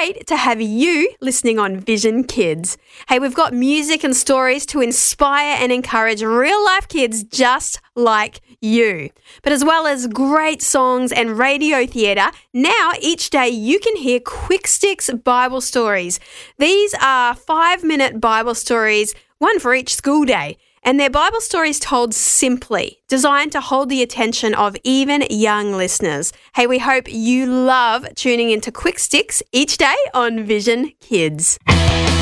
great to have you listening on Vision Kids. Hey, we've got music and stories to inspire and encourage real-life kids just like you. But as well as great songs and radio theatre, now each day you can hear Quick Sticks Bible stories. These are 5-minute Bible stories, one for each school day. And they're Bible stories told simply, designed to hold the attention of even young listeners. Hey, we hope you love tuning into Quick Sticks each day on Vision Kids.